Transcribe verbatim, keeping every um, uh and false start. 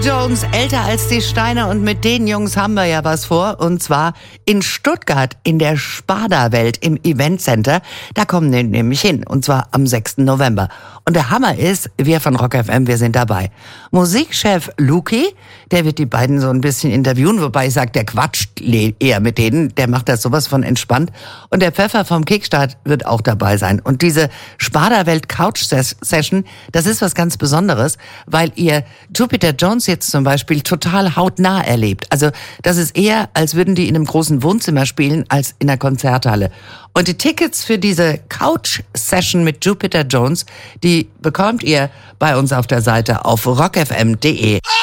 Jones, älter als die Steine, und mit den Jungs haben wir ja was vor, und zwar in Stuttgart in der Spada-Welt im Eventcenter. Da kommen die nämlich hin, und zwar am sechsten November. Und der Hammer ist, wir von Rock F M, wir sind dabei. Musikchef Luki, der wird die beiden so ein bisschen interviewen, wobei ich sage, der quatscht eher mit denen, der macht das sowas von entspannt. Und der Pfeffer vom Kickstart wird auch dabei sein. Und diese Spada-Welt Couch-Session, das ist was ganz Besonderes, weil ihr Jupiter Jones jetzt zum Beispiel total hautnah erlebt. Also das ist eher, als würden die in einem großen Wohnzimmer spielen, als in einer Konzerthalle. Und die Tickets für diese Couch-Session mit Jupiter Jones, die bekommt ihr bei uns auf der Seite auf rock f m punkt d e.